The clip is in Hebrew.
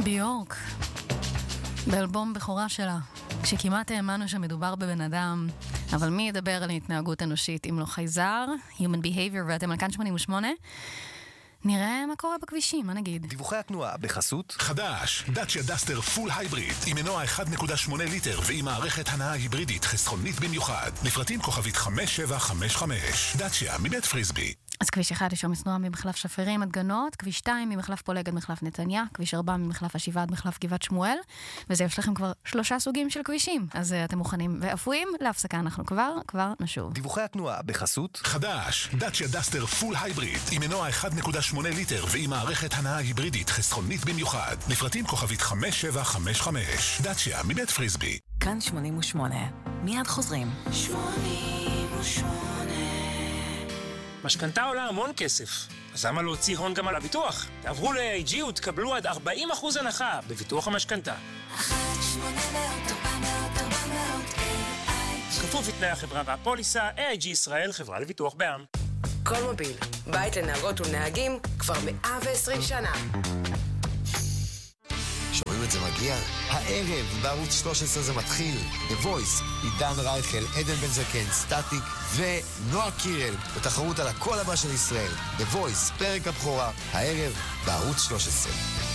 ביורק, באלבום בכורה שלה, כשכמעט האמנו שמדובר בבן אדם, אבל מי ידבר על התנהגות אנושית אם לא חייזר, Human Behavior, ואתם על כאן 88? נראה מה קורה בכבישים, מה נגיד? דיווחי התנועה בחסות חדש, דאצ'יה דסטר פול הייבריד עם מנוע 1.8 ליטר ועם מערכת הנעה היברידית חסכונית במיוחד. לפרטים כוכבית 5755. דאצ'יה מבית פריסבי. אז כביש 1 יש עומס תנועה ממחלף שפירים עד גנות, כביש 2 ממחלף פולג עד מחלף נתניה, כביש 4 ממחלף השבעה עד מחלף גבעת שמואל, וזה יש לכם כבר 3 סוגים של כבישים, אז אתם מוכנים ואפויים להפסקה, אנחנו כבר נשוב. דיווחי התנועה בחסות חדש, דאצ'יה דסטר פול הייבריד עם מנוע 1.8 ליטר ועם מערכת הנעה היברידית חסכונית במיוחד. לפרטים כוכבית 5755. דאצ'יה מבית פריסבי. כאן 88. מיד חוזרים. 88. משכנתה עולה המון כסף, אז למה להוציא הון גם על הביטוח? תעברו ל-AIG ותקבלו עד 40% הנחה בביטוח המשכנתה. 1-800-400-400 AIG. כפוף לתנאי החברה והפוליסה, AIG ישראל, חברה לביטוח בע"מ. כל מוביל, בית לנהגות ולנהגים כבר 120 שנה. שומעים את זה מגיע? הערב בערוץ 13 זה מתחיל. The Voice, עידן רייכל, עדן בן זקן, סטטיק ונועה קירל בתחרות על הקול הבא של ישראל. The Voice, פרק הבכורה, הערב בערוץ 13.